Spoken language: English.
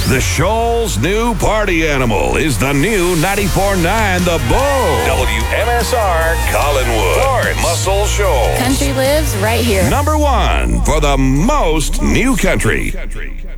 The Shoal's new party animal is the new 94.9 The Bull. WMSR Collinwood. Florence. Muscle Shoals. Country lives right here. Number one for the most new country.